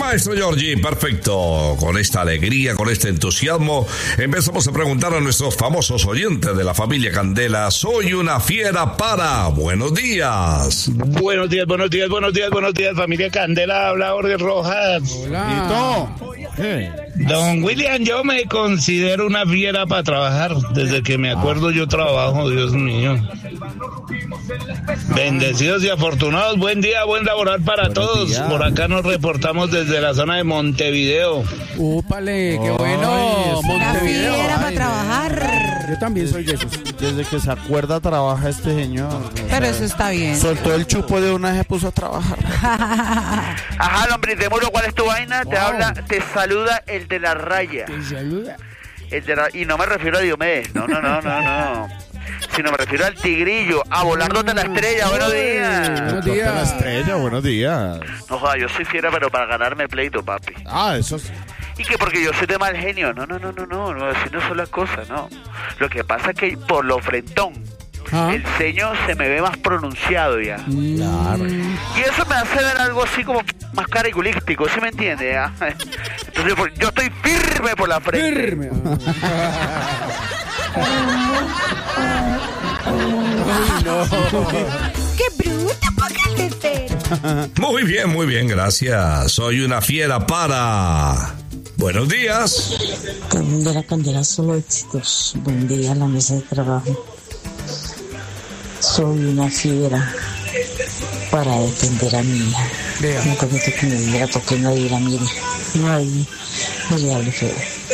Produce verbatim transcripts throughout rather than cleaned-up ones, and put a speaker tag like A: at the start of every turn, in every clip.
A: maestro Giorgi, perfecto. Con esta alegría, con este entusiasmo, empezamos a preguntar a nuestros famosos oyentes de la familia Candela. Soy una fiera para... Buenos días.
B: Buenos días, buenos días, buenos días, buenos días, familia Candela. Habla Jorge Rojas.
C: Hola. ¿Qué?
B: Don William, yo me considero una fiera para trabajar. Desde que me acuerdo yo trabajo, Dios mío. Bendecidos y afortunados, buen día, buen laboral para Buenos todos. Días. Por acá nos reportamos desde la zona de Montevideo.
C: ¡Úpale, qué bueno!
D: Ay, Montevideo. Una fiera para trabajar.
C: Yo también soy de esos.
E: Desde que se acuerda trabaja este señor.
D: Pero eso está bien.
E: Soltó el chupo de una vez, se puso a trabajar.
F: Ajá, hombre, de muro, ¿cuál es tu vaina? Wow. Te habla, te saluda el de la raya.
C: ¿Te saluda?
F: El de la, y no me refiero a Diomedes, no, no, no, no, no. Sino me refiero al tigrillo, a volándote la estrella. Buenos días.
E: Buenos días. La estrella, buenos días.
F: No joda, yo soy fiera, pero para ganarme pleito, papi.
E: Ah, eso sí.
F: Y que porque yo soy de mal genio. No, no, no, no, no, no, así no son las cosas, no. Lo que pasa es que por lo frentón, ¿ah? El ceño se me ve más pronunciado ya.
E: Claro.
F: Y eso me hace ver algo así como más cariculístico, ¿sí me entiende? ¿Ya? Entonces yo estoy firme por la frente.
C: Firme.
D: Ay, no. ¡Qué bruto, póngate!
A: Muy bien, muy bien, gracias. Soy una fiera para... Buenos días.
G: Candela, Candela, solo éxitos. Buen día a la mesa de trabajo. Soy una fiera para defender a mi hija. No permito que me diga porque nadie la mire. Nadie no le hable feo.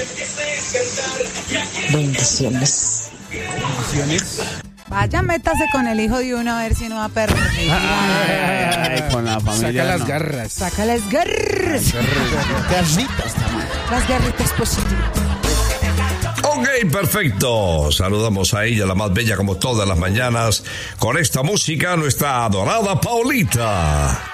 G: Bendiciones.
C: Bendiciones.
D: Vaya, métase con el hijo de uno a ver si no va a perder.
E: Ay, ay, ay, con la familia.
C: Saca las
E: no.
C: garras.
D: Saca las garras.
E: Garritas también.
D: Las garritas positivas.
A: Ok, perfecto. Saludamos a ella, la más bella como todas las mañanas, con esta música, nuestra adorada Paulita.